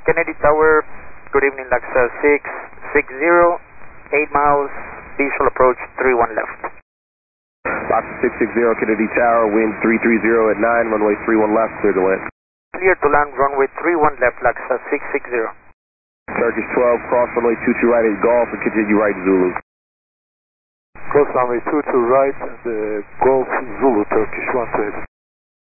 Kennedy Tower, good evening, Luxa 660, 8 miles, visual approach 31 left. Box 660, Kennedy Tower, wind 330 at 9, runway 31 left, clear to land. Clear to land, runway 31 left, Luxa 660. Turkish 12, cross runway 22 right at Golf and continue right Zulu. Cross runway 22 right, and Golf Zulu, Turkish 1 to